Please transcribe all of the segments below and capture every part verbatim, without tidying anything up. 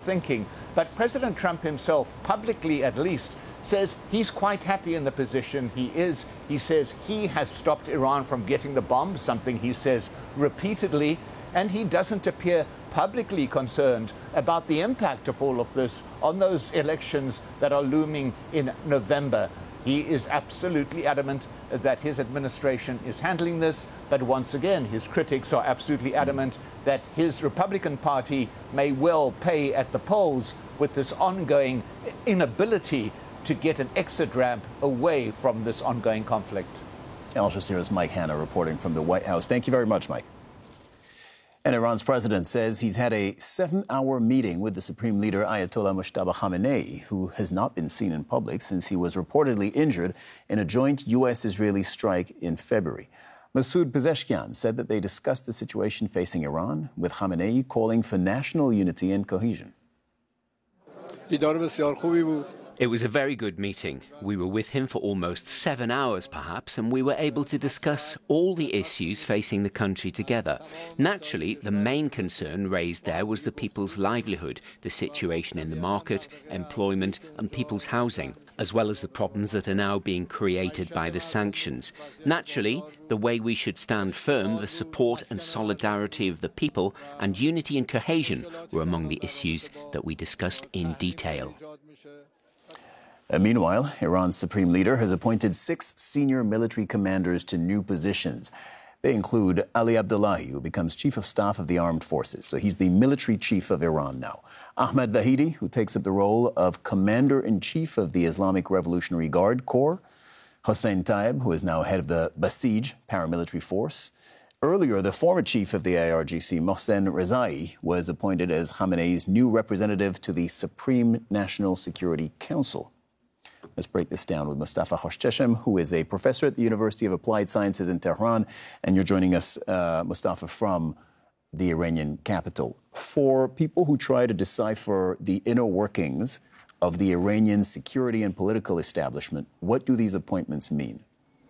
thinking. But President Trump himself, publicly at least, says he's quite happy in the position he is. He says he has stopped Iran from getting the bomb, something he says repeatedly, and he doesn't appear publicly concerned about the impact of all of this on those elections that are looming in November. He is absolutely adamant that his administration is handling this, but once again, his critics are absolutely adamant that his Republican Party may well pay at the polls with this ongoing inability to get an exit ramp away from this ongoing conflict. Al Jazeera's Mike Hanna reporting from the White House. Thank you very much, Mike. And Iran's president says he's had a seven-hour meeting with the supreme leader Ayatollah Mojtaba Khamenei, who has not been seen in public since he was reportedly injured in a joint U S Israeli strike in February. Masoud Pezeshkian said that they discussed the situation facing Iran, with Khamenei calling for national unity and cohesion. It was a very good meeting. We were with him for almost seven hours, perhaps, and we were able to discuss all the issues facing the country together. Naturally, the main concern raised there was the people's livelihood, the situation in the market, employment, and people's housing, as well as the problems that are now being created by the sanctions. Naturally, the way we should stand firm, the support and solidarity of the people, and unity and cohesion were among the issues that we discussed in detail. Uh, meanwhile, Iran's supreme leader has appointed six senior military commanders to new positions. They include Ali Abdullahi, who becomes chief of staff of the armed forces. So he's the military chief of Iran now. Ahmad Vahidi, who takes up the role of commander-in-chief of the Islamic Revolutionary Guard Corps. Hossein Taeb, who is now head of the Basij paramilitary force. Earlier, the former chief of the I R G C, Mohsen Rezai, was appointed as Khamenei's new representative to the Supreme National Security Council. Let's break this down with Mustafa Khoshcheshem, who is a professor at the University of Applied Sciences in Tehran. And you're joining us, uh, Mustafa, from the Iranian capital. For people who try to decipher the inner workings of the Iranian security and political establishment, what do these appointments mean?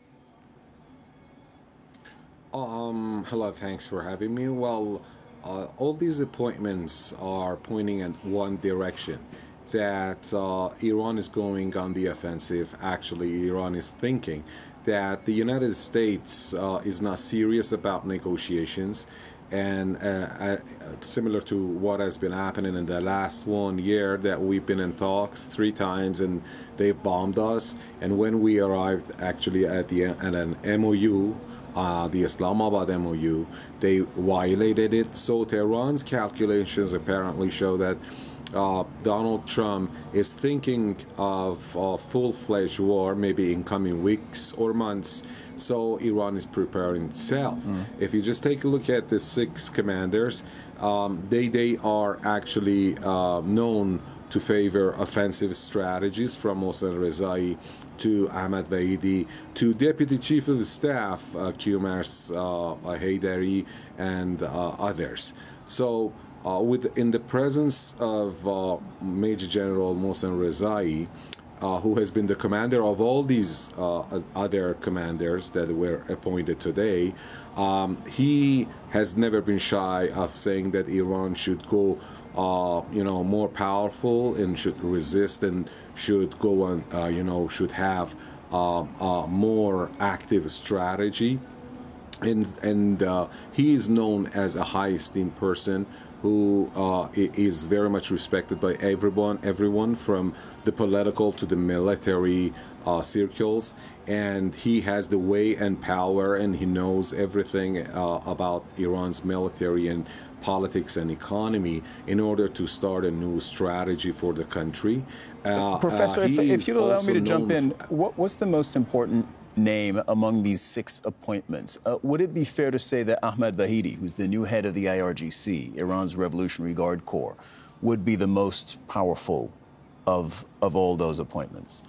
Um, hello, thanks for having me. Well, uh, all these appointments are pointing in one direction, that uh, Iran is going on the offensive. Actually, Iran is thinking that the United States uh, is not serious about negotiations, and uh, uh, similar to what has been happening in the last one year, that we've been in talks three times and they've bombed us. And when we arrived actually at the at an M O U, Uh, the Islamabad M O U, they violated it. So Tehran's calculations apparently show that uh, Donald Trump is thinking of a full-fledged war, maybe in coming weeks or months. So Iran is preparing itself. Mm. If you just take a look at the six commanders, um, they they are actually uh, known to favor offensive strategies, from Mohsen Rezai to Ahmad Vahidi to Deputy Chief of Staff uh, Qamar uh, Haydari and uh, others. So uh, with in the presence of uh, Major General Mohsen Rezai, uh, who has been the commander of all these uh, other commanders that were appointed today, um, he has never been shy of saying that Iran should go Uh, you know, more powerful and should resist and should go on, uh, you know, should have uh, a more active strategy. And and uh, he is known as a high esteemed person who uh, is very much respected by everyone, everyone from the political to the military uh, circles. And he has the way and power, and he knows everything uh, about Iran's military and politics and economy in order to start a new strategy for the country. Uh, Professor, uh, if, if you'll allow me to jump in, what, what's the most important name among these six appointments? Uh, would it be fair to say that Ahmad Vahidi, who's the new head of the I R G C, Iran's Revolutionary Guard Corps, would be the most powerful of, of all those appointments?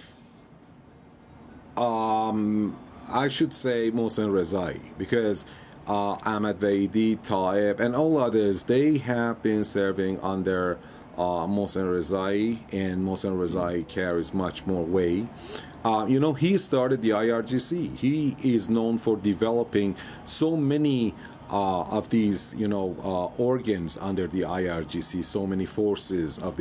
Um, I should say Mohsen Rezai, because Uh, Ahmad Vahidi, Taeb, and all others, they have been serving under uh, Mohsen Rezai, and Mohsen Rezai carries much more weight. Uh, you know, he started the I R G C. He is known for developing so many uh, of these, you know, uh, organs under the I R G C, so many forces of the